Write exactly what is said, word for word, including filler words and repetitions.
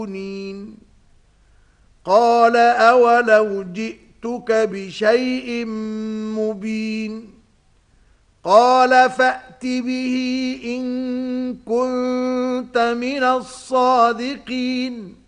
قال أولو جئتك بشيء مبين قال فأت به إن كنت من الصادقين